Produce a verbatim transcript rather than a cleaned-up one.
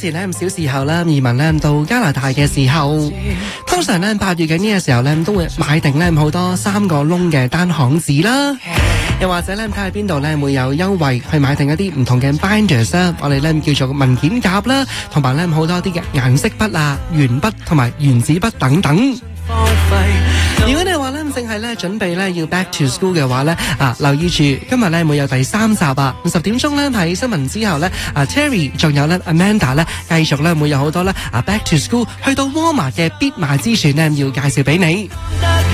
前咧，小時候咧移民咧到加拿大嘅時候，通常咧八月嘅呢個時候咧都會買定咧好多三個窿嘅單行紙啦，又或者咧睇下邊度咧會有優惠去買定一啲唔同嘅 binders 啦，我哋咧叫做文件夾啦，同埋咧好多啲嘅顏色筆啊、鉛筆同埋原子筆等等。如果你話咧淨係咧準備咧要 back to school 嘅話咧啊，留意住今日咧會有第三集啊，十點鐘咧喺新聞之後咧啊 Terry 仲有咧 Amanda 咧繼續咧會有好多咧啊 back to school 去到 Walmart 嘅必買之選咧要介紹俾你。